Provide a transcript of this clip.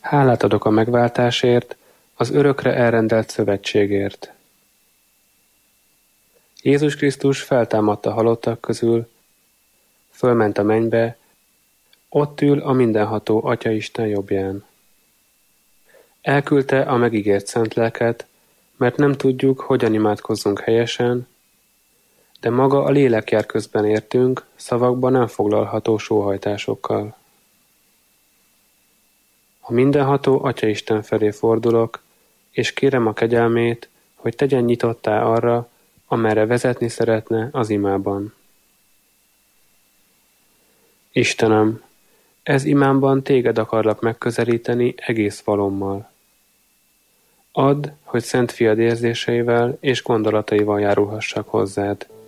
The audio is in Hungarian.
Hálát adok a megváltásért, az örökre elrendelt szövetségért. Jézus Krisztus feltámadt a halottak közül, fölment a mennybe, ott ül a mindenható Atyaisten jobbján. Elküldte a megígért szent lelket, mert nem tudjuk, hogyan imádkozzunk helyesen, de maga a lélek jár közben értünk, szavakban nem foglalható sóhajtásokkal. A mindenható Atyaisten felé fordulok, és kérem a kegyelmét, hogy tegyen nyitottá arra, amerre vezetni szeretne az imában. Istenem, ez imámban téged akarlak megközelíteni egész valommal. Add, hogy Szent Fiad érzéseivel és gondolataival járulhassak hozzád.